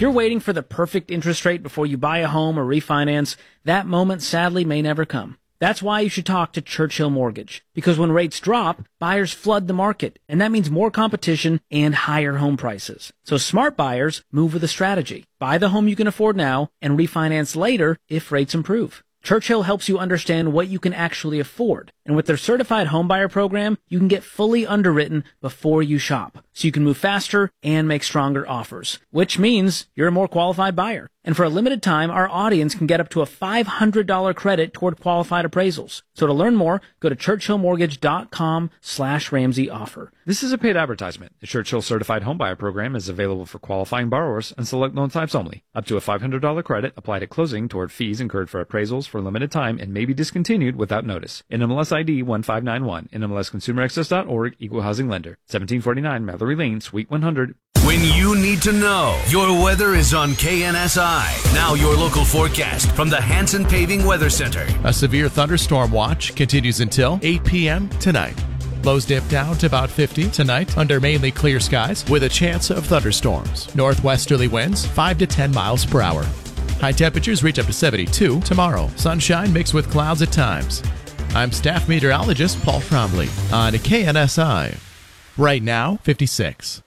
you're waiting for the perfect interest rate before you buy a home or refinance, that moment sadly may never come. That's why you should talk to Churchill Mortgage. Because when rates drop, buyers flood the market, and that means more competition and higher home prices. So smart buyers move with a strategy. Buy the home you can afford now and refinance later if rates improve. Churchill helps you understand what you can actually afford. And with their certified homebuyer program, you can get fully underwritten before you shop. So you can move faster and make stronger offers, which means you're a more qualified buyer. And for a limited time, our audience can get up to a $500 credit toward qualified appraisals. So to learn more, go to churchillmortgage.com/Ramsey offer. This is a paid advertisement. The Churchill Certified Homebuyer Program is available for qualifying borrowers and select loan types only. Up to a $500 credit applied at closing toward fees incurred for appraisals for a limited time and may be discontinued without notice. NMLS ID 1591. NMLSConsumerAccess.org. Equal Housing Lender. 1749 Mallory Lane, Suite 100. When you need to know, your weather is on KNSI. Now your local forecast from the Hanson Paving Weather Center. A severe thunderstorm watch continues until 8 p.m. tonight. Lows dip down to about 50 tonight under mainly clear skies with a chance of thunderstorms. Northwesterly winds 5 to 10 miles per hour. High temperatures reach up to 72 tomorrow. Sunshine mixed with clouds at times. I'm staff meteorologist Paul Trombley on KNSI. Right now, 56.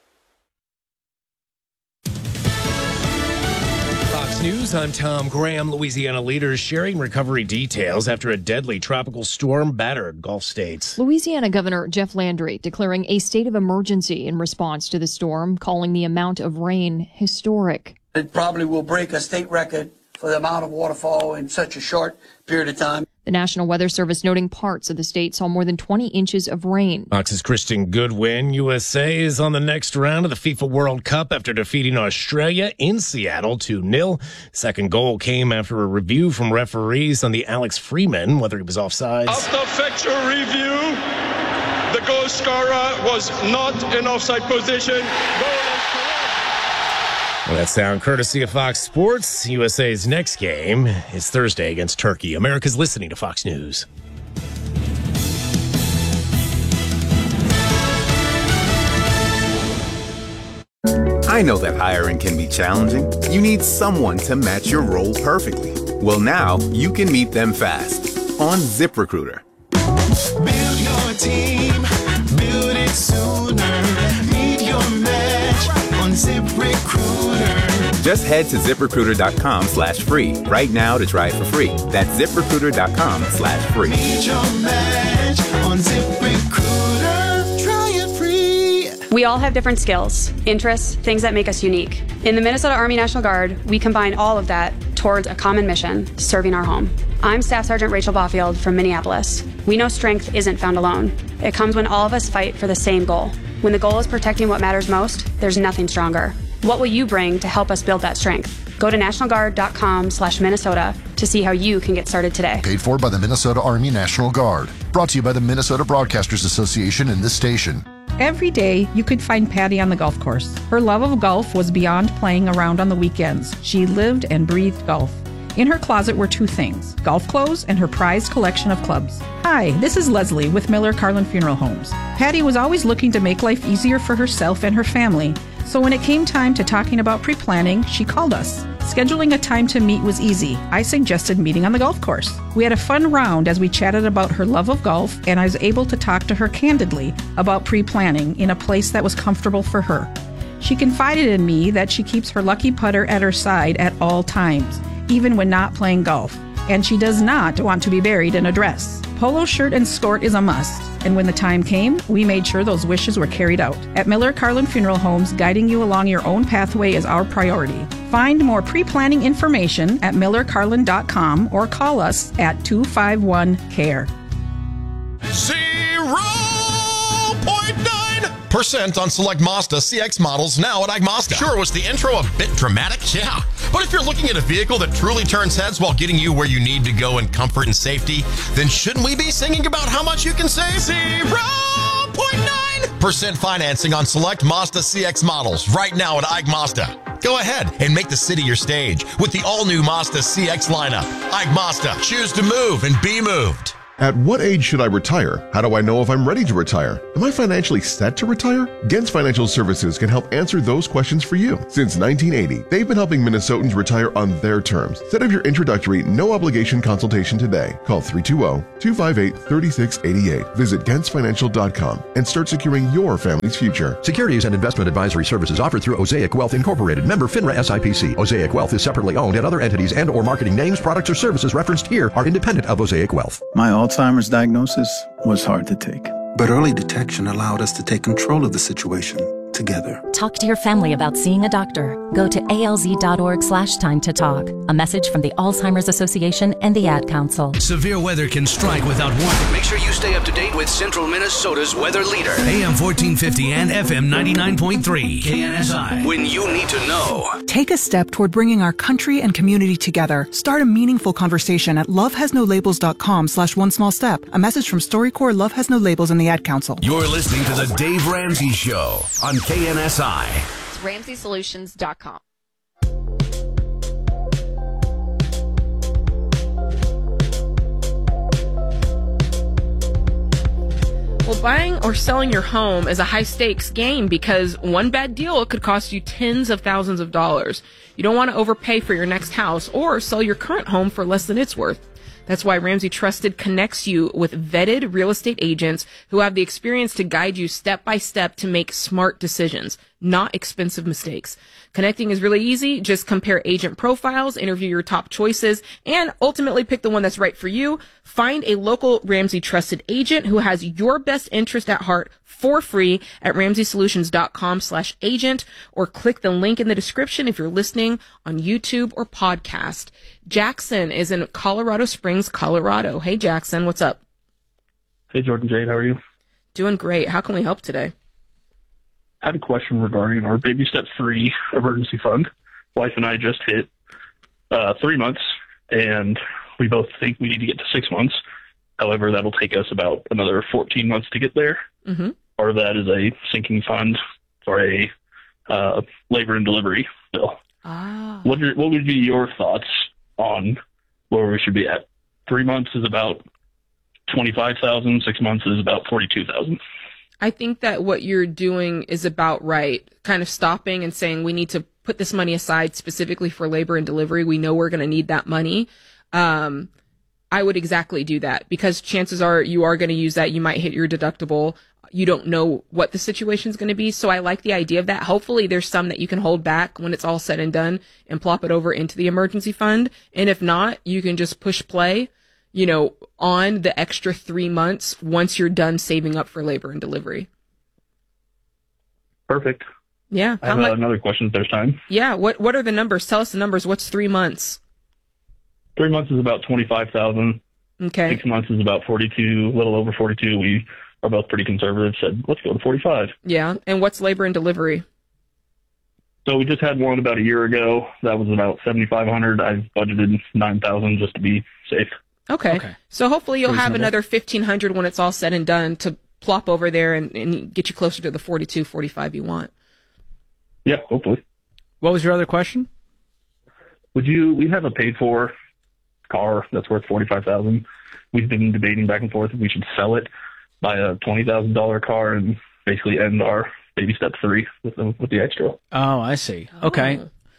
Fox News, I'm Tom Graham. Louisiana leaders sharing recovery details after a deadly tropical storm battered Gulf states. Louisiana Governor Jeff Landry declaring a state of emergency in response to the storm, calling the amount of rain historic. It probably will break a state record for the amount of waterfall in such a short period of time. The National Weather Service noting parts of the state saw more than 20 inches of rain. Fox's Kristen Goodwin. USA is on the next round of the FIFA World Cup after defeating Australia in Seattle 2-0. Second goal came after a review from referees on the Alex Freeman, whether he was offside. After factual review, the goal scorer was not in offside position. Well, that sound courtesy of Fox Sports. USA's next game is Thursday against Turkey. America's listening to Fox News. I know that hiring can be challenging. You need someone to match your role perfectly. Well, now you can meet them fast on ZipRecruiter. Build your team, build it sooner. Meet your match on ZipRecruiter. Just head to ZipRecruiter.com/free right now to try it for free. That's ZipRecruiter.com/free. Meet your match on ZipRecruiter. Try it free. We all have different skills, interests, things that make us unique. In the Minnesota Army National Guard, we combine all of that towards a common mission, serving our home. I'm Staff Sergeant Rachel Boffield from Minneapolis. We know strength isn't found alone. It comes when all of us fight for the same goal. When the goal is protecting what matters most, there's nothing stronger. What will you bring to help us build that strength? Go to nationalguard.com/Minnesota to see how you can get started today. Paid for by the Minnesota Army National Guard. Brought to you by the Minnesota Broadcasters Association and this station. Every day, you could find Patty on the golf course. Her love of golf was beyond playing around on the weekends. She lived and breathed golf. In her closet were two things, golf clothes and her prized collection of clubs. Hi, this is Leslie with Miller Carlin Funeral Homes. Patty was always looking to make life easier for herself and her family. So when it came time to talking about pre-planning, she called us. Scheduling a time to meet was easy. I suggested meeting on the golf course. We had a fun round as we chatted about her love of golf, and I was able to talk to her candidly about pre-planning in a place that was comfortable for her. She confided in me that she keeps her lucky putter at her side at all times, even when not playing golf. And she does not want to be buried in a dress. Polo shirt and skirt is a must. And when the time came, we made sure those wishes were carried out. At Miller Carlin Funeral Homes, guiding you along your own pathway is our priority. Find more pre-planning information at millercarlin.com or call us at 251-CARE. 0.9% on select Mazda CX models now at Agmazda. Sure, was the intro a bit dramatic? Yeah. But if you're looking at a vehicle that truly turns heads while getting you where you need to go in comfort and safety, then shouldn't we be singing about how much you can save? 0.9% financing on select Mazda CX models right now at Agmazda. Go ahead and make the city your stage with the all-new Mazda CX lineup. Agmazda. Choose to move and be moved. At what age should I retire? How do I know if I'm ready to retire? Am I financially set to retire? Gens Financial Services can help answer those questions for you. Since 1980, they've been helping Minnesotans retire on their terms. Set up your introductory, no-obligation consultation today. Call 320-258-3688. Visit GentsFinancial.com and start securing your family's future. Securities and investment advisory services offered through Osaic Wealth Incorporated. Member FINRA SIPC. Osaic Wealth is separately owned, and other entities and or marketing names, products, or services referenced here are independent of Osaic Wealth. My Alzheimer's diagnosis was hard to take. But early detection allowed us to take control of the situation together. Talk to your family about seeing a doctor. Go to alz.org/time to talk. A message from the Alzheimer's Association and the Ad Council. Severe weather can strike without warning. Make sure you stay up to date with Central Minnesota's weather leader. AM 1450 and FM 99.3. KNSI. When you need to know. Take a step toward bringing our country and community together. Start a meaningful conversation at lovehasnolabels.com/one-small-step. A message from StoryCorps, Love Has No Labels, and the Ad Council. You're listening to The Dave Ramsey Show on KNSI. It's RamseySolutions.com. Well, buying or selling your home is a high-stakes game because one bad deal could cost you tens of thousands of dollars. You don't want to overpay for your next house or sell your current home for less than it's worth. That's why Ramsey Trusted connects you with vetted real estate agents who have the experience to guide you step by step to make smart decisions, not expensive mistakes. Connecting is really easy. Just compare agent profiles, interview your top choices, and ultimately pick the one that's right for you. Find a local Ramsey Trusted agent who has your best interest at heart for free at RamseySolutions.com/agent, or click the link in the description if you're listening on YouTube or podcast. Jackson is in Colorado Springs, Colorado. Hey, Jackson, what's up? Hey, Jordan Jade, how are you? Doing great. How can we help today? I had a question regarding our Baby Step 3 emergency fund. Wife and I just hit 3 months, and we both think we need to get to 6 months. However, that'll take us about another 14 months to get there. Mm-hmm. Part of that is a sinking fund for a labor and delivery bill. Ah. What would be your thoughts on where we should be at? 3 months is about $25,000. 6 months is about $42,000. I think that what you're doing is about right. Kind of stopping and saying we need to put this money aside specifically for labor and delivery. We know we're going to need that money. I would exactly do that because chances are you are going to use that. You might hit your deductible. You don't know what the situation is going to be. So I like the idea of that. Hopefully there's some that you can hold back when it's all said and done and plop it over into the emergency fund. And if not, you can just push play, on the extra 3 months once you're done saving up for labor and delivery. Perfect. Yeah. I have another question if there's time. Yeah. What are the numbers? Tell us the numbers. What's 3 months? 3 months is about $25,000. Okay. 6 months is about 42, a little over 42. We are both pretty conservative. Said, let's go to 45. Yeah. And what's labor and delivery? So we just had one about a year ago. That was about $7,500. I've budgeted $9,000 just to be safe. Okay. So hopefully you'll have Reasonable. another $1,500 when it's all said and done to plop over there and get you closer to the 42, 45 you want. Yeah, hopefully. What was your other question? We have a paid for car that's worth $45,000. We've been debating back and forth if we should sell it, buy a $20,000 car, and basically end our Baby Step 3 with the extra. Oh, I see. Okay.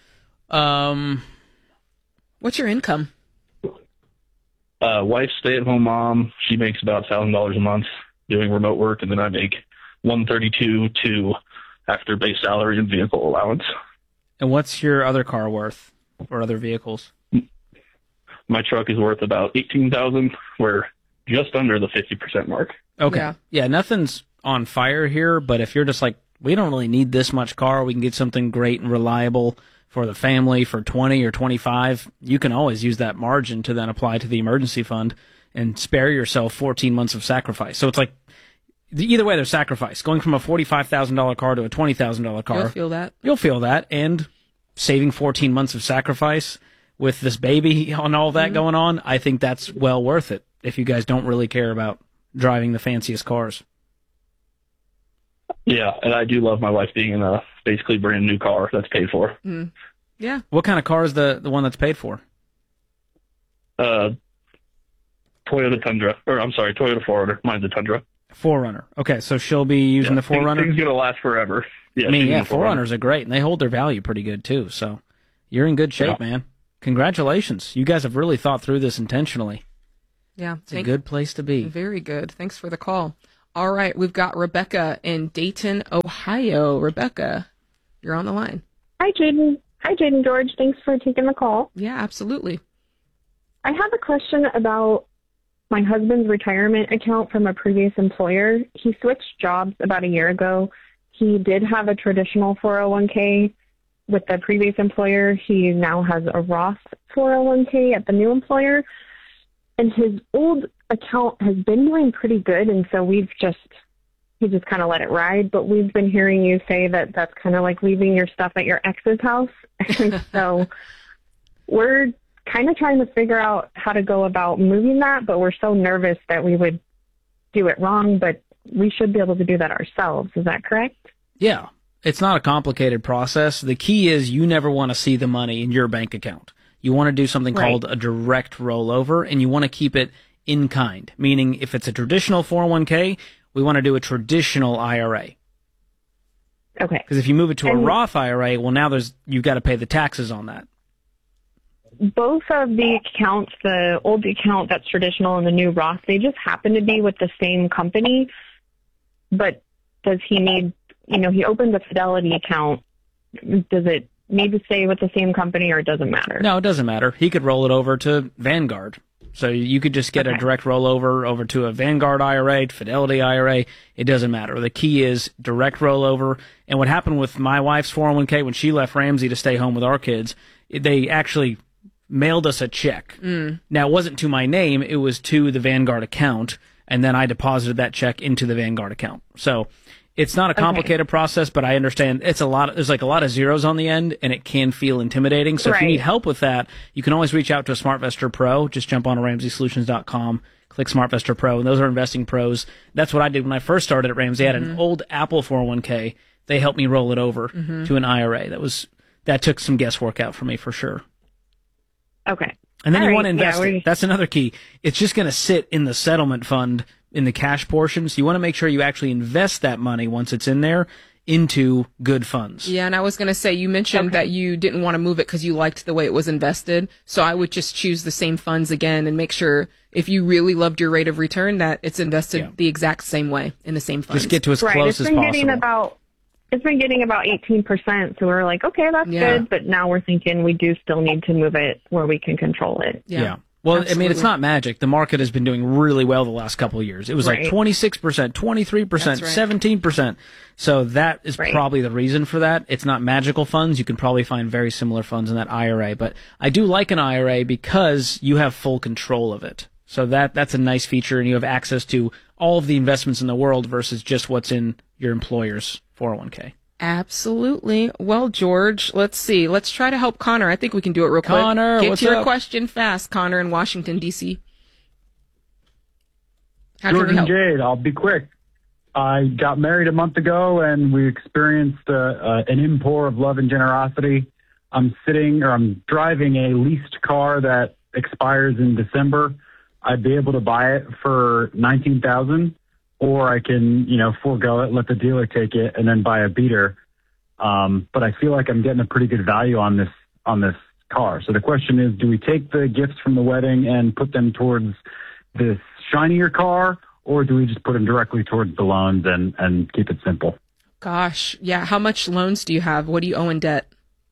What's your income? Wife's stay-at-home mom. She makes about $1,000 a month doing remote work, and then I make $132,200 after base salary and vehicle allowance. And what's your other car worth or other vehicles? My truck is worth about $18,000. We're just under the 50% mark. Okay. Yeah, nothing's on fire here, but if you're just like, we don't really need this much car, we can get something great and reliable for the family for 20 or 25, you can always use that margin to then apply to the emergency fund and spare yourself 14 months of sacrifice. So it's like, either way, there's sacrifice. Going from a $45,000 car to a $20,000 car. You'll feel that. You'll feel that. And saving 14 months of sacrifice with this baby and all that going on, I think that's well worth it if you guys don't really care about driving the fanciest cars. Yeah, and I do love my wife being in a basically brand new car that's paid for. Mm. Yeah. What kind of car is the one that's paid for? Toyota 4Runner. Mine's a Tundra. 4Runner. Okay, so she'll be using the 4Runner? Things going to last forever. Yeah, I mean, 4Runners are great, and they hold their value pretty good, too. So you're in good shape, man. Congratulations. You guys have really thought through this intentionally. Yeah. It's a good place to be. Very good. Thanks for the call. All right, we've got Rebecca in Dayton, Ohio. Rebecca, you're on the line. Hi, Jaden. George. Thanks for taking the call. Yeah, absolutely. I have a question about my husband's retirement account from a previous employer. He switched jobs about a year ago. He did have a traditional 401k with the previous employer. He now has a Roth 401k at the new employer. And his old account has been doing pretty good, and so he just kind of let it ride. But we've been hearing you say that that's kind of like leaving your stuff at your ex's house. And so we're kind of trying to figure out how to go about moving that, but we're so nervous that we would do it wrong, but we should be able to do that ourselves. Is that correct? Yeah. It's not a complicated process. The key is you never want to see the money in your bank account. You want to do something called a direct rollover, and you want to keep it in kind, meaning if it's a traditional 401k, we want to do a traditional IRA. Okay. Because if you move it to a Roth IRA, well, now you've got to pay the taxes on that. Both of the accounts, the old account that's traditional and the new Roth, they just happen to be with the same company. But does he need, he opened a Fidelity account. Does it need to stay with the same company, or it doesn't matter? No, it doesn't matter. He could roll it over to Vanguard. So you could just get a direct rollover over to a Vanguard IRA, Fidelity IRA. It doesn't matter. The key is direct rollover. And what happened with my wife's 401k when she left Ramsey to stay home with our kids, they actually mailed us a check. Now, it wasn't to my name. It was to the Vanguard account. And then I deposited that check into the Vanguard account. So it's not a complicated process, but I understand there's a lot of zeros on the end, and it can feel intimidating. So if you need help with that, you can always reach out to a SmartVestor Pro. Just jump on to RamseySolutions.com, click SmartVestor Pro, and those are investing pros. That's what I did when I first started at Ramsey. I had an old Apple 401k. They helped me roll it over to an IRA. That took some guesswork out for me for sure. Okay. And then you want to invest it. That's another key. It's just going to sit in the settlement fund in the cash portion. So you want to make sure you actually invest that money once it's in there into good funds. Yeah, and I was going to say, you mentioned that you didn't want to move it because you liked the way it was invested. So I would just choose the same funds again and make sure, if you really loved your rate of return, that it's invested the exact same way in the same funds. Just get to as close as possible. It's been getting about 18%, so we're like, okay, that's good, but now we're thinking we do still need to move it where we can control it. Yeah. Well, absolutely. I mean, it's not magic. The market has been doing really well the last couple of years. It was like 26%, 23%, 17%. So that is probably the reason for that. It's not magical funds. You can probably find very similar funds in that IRA. But I do like an IRA because you have full control of it. So that's a nice feature, and you have access to all of the investments in the world versus just what's in your employer's 401k. Absolutely. Well, George, let's see. Let's try to help Connor. I think we can do it real quick. Connor, get what's to your up? question fast, Connor in Washington, D.C. George and Jade, I'll be quick. I got married a month ago, and we experienced an import of love and generosity. I'm driving a leased car that expires in December. I'd be able to buy it for $19,000. Or I can, forego it, let the dealer take it, and then buy a beater. But I feel like I'm getting a pretty good value on this car. So the question is, do we take the gifts from the wedding and put them towards this shinier car, or do we just put them directly towards the loans and keep it simple? Gosh, yeah. How much loans do you have? What do you owe in debt?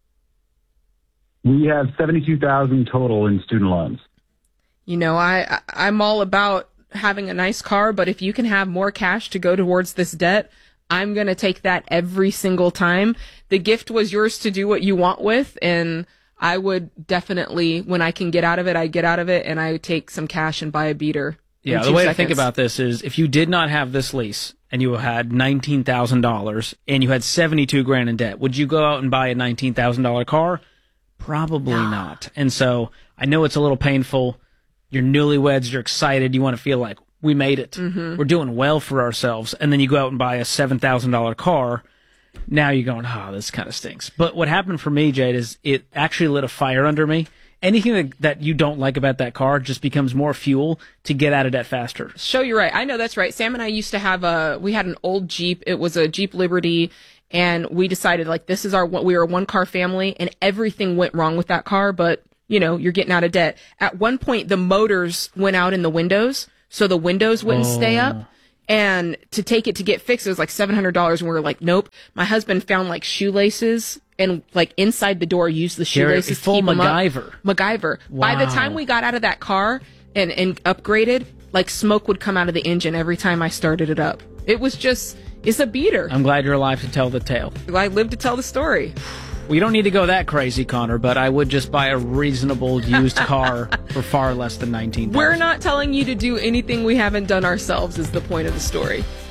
We have $72,000 total in student loans. I'm all about having a nice car, but if you can have more cash to go towards this debt, I'm going to take that every single time. The gift was yours to do what you want with, and I would definitely, when I can get out of it, I get out of it, and I take some cash and buy a beater. Yeah, the way to think about this is if you did not have this lease and you had $19,000 and you had $72,000 in debt, would you go out and buy a $19,000 car? Probably not. And so I know it's a little painful. You're newlyweds, you're excited, you want to feel like we made it. We're doing well for ourselves. And then you go out and buy a $7,000 car. Now you're going, this kind of stinks. But what happened for me, Jade, is it actually lit a fire under me. anything that you don't like about that car just becomes more fuel to get out of debt faster. Show you're right. I know that's right. Sam and I used to have we had an old Jeep. It was a Jeep Liberty. And we decided, like, this is we were a one-car family, and everything went wrong with that car, but, you know, you're getting out of debt. At one point, the motors went out in the windows, so the windows wouldn't stay up. And to take it to get fixed, it was like $700, and we were like, nope. My husband found, like, shoelaces, and, like, inside the door, used the shoelaces to keep them up. MacGyver. Wow. By the time we got out of that car and upgraded, like, smoke would come out of the engine every time I started it up. It was just... It's a beater. I'm glad you're alive to tell the tale. I live to tell the story. Well, you don't need to go that crazy, Connor, but I would just buy a reasonable used car for far less than $19,000. We're not telling you to do anything we haven't done ourselves is the point of the story.